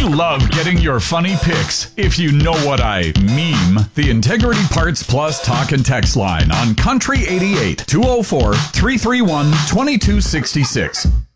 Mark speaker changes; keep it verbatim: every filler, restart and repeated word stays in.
Speaker 1: You love getting your funny pics, if you know what I meme. The Integrity Parts Plus talk and text line on Country eighty-eight, two oh four, three three one, two two six six.